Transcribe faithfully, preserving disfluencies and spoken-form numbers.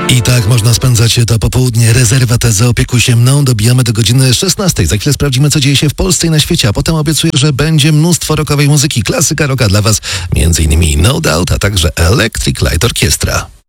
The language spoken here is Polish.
I tak można spędzać to popołudnie. Rezerwat Zaopiekuj się mną. Dobijamy do godziny szesnastej. Za chwilę sprawdzimy, co dzieje się w Polsce i na świecie, a potem obiecuję, że będzie mnóstwo rockowej muzyki. Klasyka rocka dla Was, między innymi No Doubt, a także Electric Light Orchestra.